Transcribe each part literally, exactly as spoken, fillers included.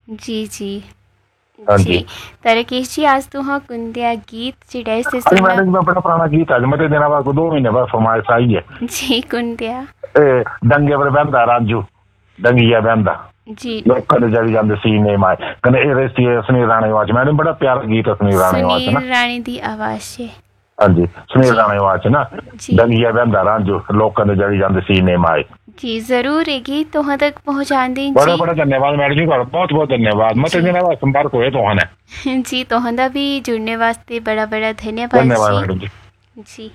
जी जी हाँ जी। जी। तो राकेश जी आज तो हाँ कुंदिया गीत जिड़े से अरे सुनना। मैंने बड़ा पुराना गीत है मते दिन बाद को दो महीने बाद फरमाइश आई है। जी कुंदिया ए डंगे पर बहंदा राजू डंगिया बहंदा जी। लोਕਾਂ ਦੇ जड़ी ਜਾਂਦੇ सीने माए कने ए रेसी सुनील राणे आवाज मैंने बड़ा प्यारा गीत है सुनील राणे आवाज है ना। सुनील राणे दी आवाज से। हाँ जी सुनील जी राणे आवाज है ना। जी डंगिया बहंदा राजू लोਕਾਂ ਦੇ जड़ी ਜਾਂਦੇ सीने माए। जी जरूर है गीत तुहां तक पहुंचा दें बड़ा जी। बड़ा धन्यवाद मैडम जी का बहुत बहुत धन्यवाद मते जी दिन बाद संपर्क होए तो है। जी तुहां दा भी जुड़ने वास्ते बड़ा बड़ा धन्यवाद धन्यवाद जी। मैडम जी। जी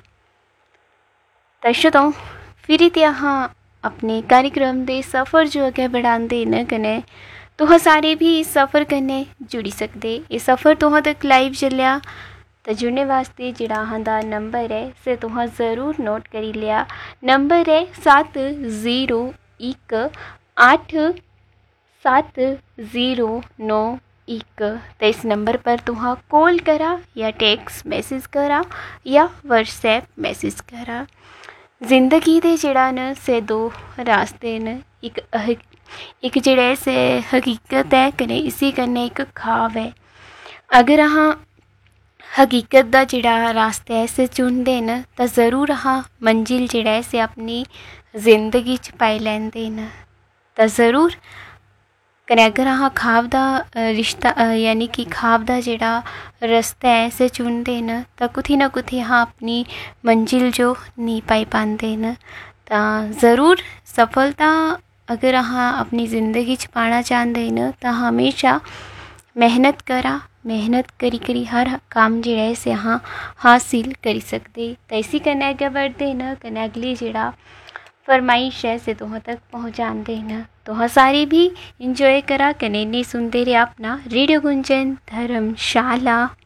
दर्शकों फिर ते अहाँ अपने कार्यक्रम दे सफ़र जो अगे बढ़ाते न कने तुह सारे भी इस सफ़र कन्नै जुड़ी सकते। ये सफ़र तुहां तक लाइव चलिया तो जुड़ने वास्ते जेड़ा अहां दा नंबर है से तुहां ज़रूर नोट करी लिया। नंबर है सत्त जीरो एक अठ सत्त जीरो नौ एक। तो इस नंबर पर तुहां कॉल करा या टेक्स्ट मैसेज करा या व्हाट्सएप मैसेज करा। जिंदगी दे जेड़ा न से दो रास्ते न एक एक जेड़े से हकीकत है कने इसी कन्नै एक खाब है। अगर अहाँ हकीकत दा जेड़ा रास्ता है से चुनदे न तो ज़रूर अहाँ मंजिल जेड़ा है से अपनी जिंदगी च पाई लैंदे न। तो ज़रूर कने अगर अहाँ खाब दा रिश्ता यानी कि खाब दा जेड़ा रास्ता है से चुनदे न तो कुथी ना कुथी अहाँ अपनी मंजिल जो नहीं पाई पाते न। तो ज़रूर सफलता अगर अहाँ अपनी ज़िंदगी च पाना चाहते न तो हमेशा मेहनत करा मेहनत करी करी हर काम जेड़ा है से अहाँ हासिल करी सकते। तो इसी कन्नै अग्गें बढ़ते न कन्नै अगली जेड़ा फरमाइश है से तुहां तक पहुँचाते न। तुहां सारे भी इंजॉय करा कने नहीं सुनते रहे अपना रेडियो गुंजन धर्मशाला।